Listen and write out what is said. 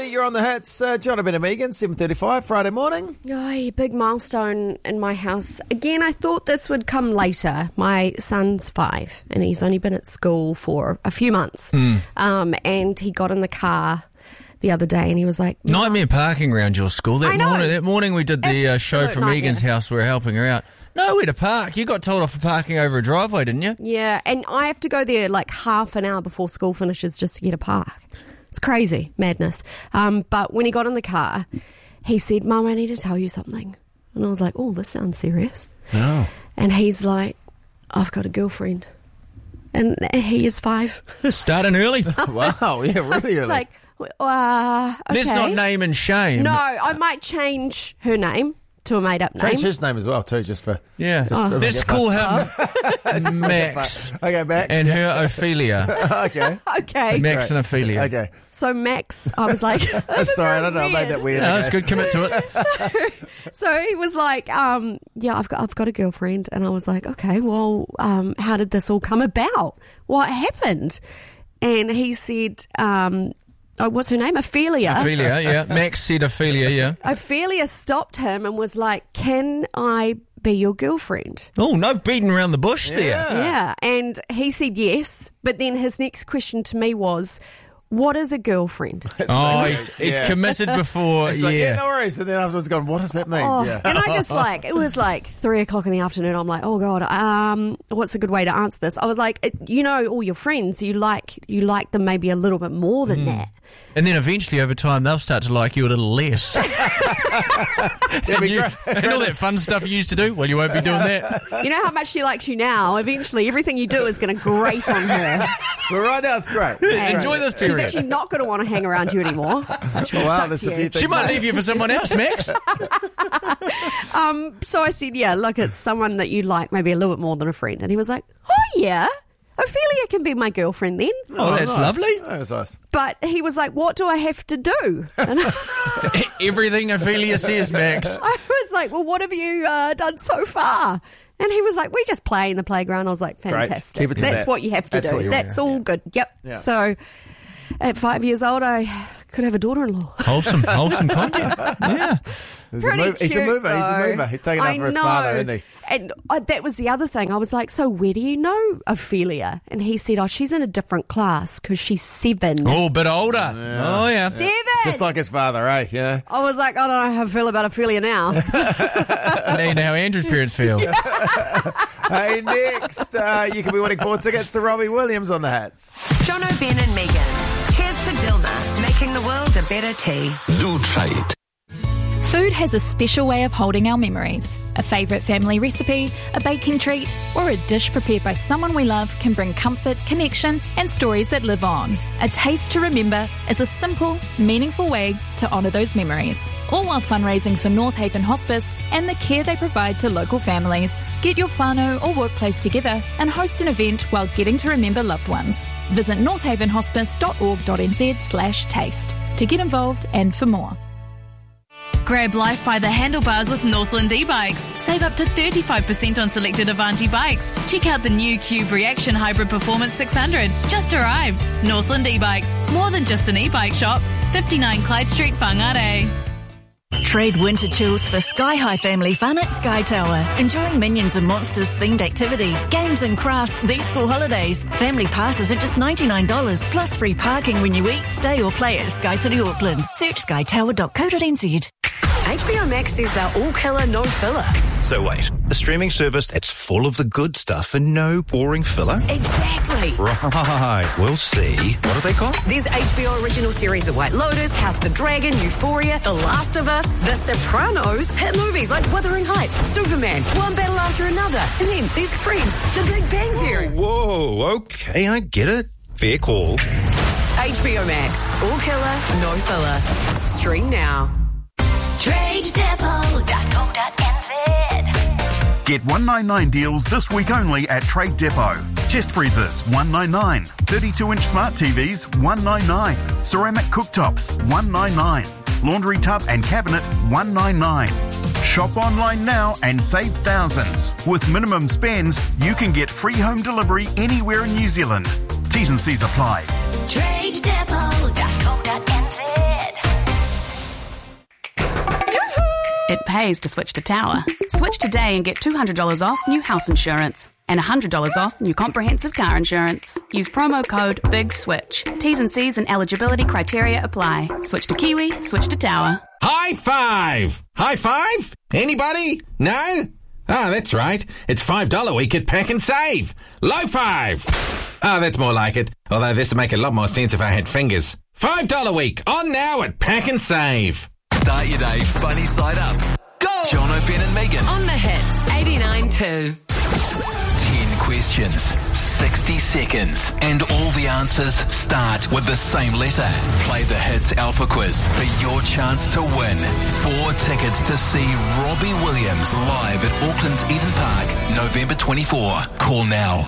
you're on the hits. Jonathan and Megan, 7:35, Friday morning. Oh, big milestone in my house. Again, I thought this would come later. My son's 5 and he's only been at school for a few months. And he got in the car the other day and he was like... Nightmare parking around your school. That morning we did the show from nightmare. Megan's house. We were helping her out. Nowhere to park. You got told off for parking over a driveway, didn't you? Yeah, and I have to go there like half an hour before school finishes just to get a park. It's crazy, madness. But when he got in the car, he said, Mum, I need to tell you something. And I was like, oh, this sounds serious. No. And he's like, I've got a girlfriend. And he is 5. Starting early. Wow, yeah, really It's early. like, okay. Let's not name and shame. No, I might change her name to a made-up name. Change his name as well, too, just for... Yeah. Just to Let's make it call fun. him Max. Okay, Max. And her Ophelia. Okay. Okay. Max and Ophelia. Okay. So Max, I was like... Sorry, I don't know. I made that weird. No, Okay. that's good. Commit to it. So he was like, yeah, I've got a girlfriend. And I was like, okay, well, how did this all come about? What happened? And he said, what's her name? Ophelia. Ophelia, yeah. Max said Ophelia, yeah. Ophelia stopped him and was like, can I be your girlfriend? Oh, no beating around the bush there. Yeah. And he said yes. But then his next question to me was, what is a girlfriend? Oh, he's committed before, It's like, yeah. no worries. And then afterwards gone, what does that mean? Oh, Yeah. and I just like, it was like 3:00 in the afternoon. I'm like, oh God, what's a good way to answer this? I was like, you know, all your friends, you like them maybe a little bit more than that. And then eventually, over time, they'll start to like you a little less. It'd be great. And all that fun stuff you used to do, well, you won't be doing that. You know how much she likes you now? Eventually, everything you do is going to grate on her. But right now, it's great. And Enjoy this she's period. actually not going to want to hang around you anymore. She will Wow, suck there's to a few you. things. She might leave you for someone else, Max. So I said, yeah, look, it's someone that you like maybe a little bit more than a friend. And he was like, oh, yeah, Ophelia can be my girlfriend then. Oh, that's nice. lovely. Oh, that's nice. But he was like, what do I have to do? And Everything Ophelia says, Max. I was like, well, what have you done so far? And he was like, we just play in the playground. I was like, fantastic. Keep it to That's that. what you have to That's do. what you That's want, all good. Yep. Yeah. So at 5 years old, I could have a daughter-in-law. Wholesome content. Yeah. He's Pretty a mover. He's a cute, mover. He's a though. mover. He's taking after his father, isn't he? And that was the other thing. I was like, so where do you know Ophelia? And he said, oh, she's in a different class because she's 7. Oh, a bit older. Oh, yeah. 7? Just like his father, eh? Yeah. I was like, I don't know how I feel about Ophelia now. Now you know how Andrew's parents feel. Hey, next, you could be winning 4 tickets to Robbie Williams on the hats. Jono, Ben and Megan. Cheers to Dilma, making the world a better tea. Lutrate. Food has a special way of holding our memories. A favourite family recipe, a baking treat, or a dish prepared by someone we love can bring comfort, connection, and stories that live on. A taste to remember is a simple, meaningful way to honour those memories. All while fundraising for North Haven Hospice and the care they provide to local families. Get your whānau or workplace together and host an event while getting to remember loved ones. Visit northavenhospice.org.nz/taste to get involved and for more. Grab life by the handlebars with Northland e-bikes. Save up to 35% on selected Avanti bikes. Check out the new Cube Reaction Hybrid Performance 600. Just arrived. Northland e-bikes. More than just an e-bike shop. 59 Clyde Street, Whangarei. Trade winter chills for Sky High family fun at Sky Tower. Enjoying Minions and Monsters themed activities, games and crafts these school holidays. Family passes are just $99 plus free parking when you eat, stay or play at Sky City Auckland. Search skytower.co.nz. HBO Max is their all-killer, no-filler. So wait, a streaming service that's full of the good stuff and no boring filler? Exactly. Right, we'll see. What are they called? There's HBO original series The White Lotus, House of the Dragon, Euphoria, The Last of Us, The Sopranos, hit movies like Wuthering Heights, Superman, one battle after another, and then there's Friends, The Big Bang Theory. Whoa, okay, I get it. Fair call. HBO Max, all killer, no filler. Stream now. TradeDepot.co.nz. Get $199 deals this week only at Trade Depot. Chest freezers, $199. 32-inch smart TVs, $199. Ceramic cooktops, $199. Laundry tub and cabinet, $199. Shop online now and save thousands. With minimum spends, you can get free home delivery anywhere in New Zealand. T's and C's apply. TradeDepot.co.nz. pays to switch to Tower. Switch today and get $200 off new house insurance and $100 off new comprehensive car insurance. Use promo code BIGSWITCH. T's and C's and eligibility criteria apply. Switch to Kiwi, switch to Tower. High five! High five? Anybody? No? Oh, that's right. It's $5 week at Pack and Save. Low five! Oh, that's more like it. Although this would make a lot more sense if I had fingers. $5 week on now at Pack and Save. Start your day funny side up. Go! John O'Ben and Megan. On the hits, 89.2. 10 questions, 60 seconds, and all the answers start with the same letter. Play the Hits Alpha Quiz for your chance to win 4 tickets to see Robbie Williams live at Auckland's Eden Park, November 24. Call now